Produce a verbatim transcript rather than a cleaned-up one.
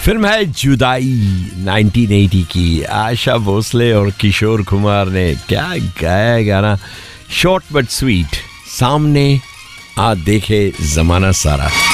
Film है जुदाई nineteen eighty की। आशा भोसले और किशोर कुमार ने क्या गाया है गाना, शॉर्ट बट स्वीट। सामने आ देखे जमाना सारा।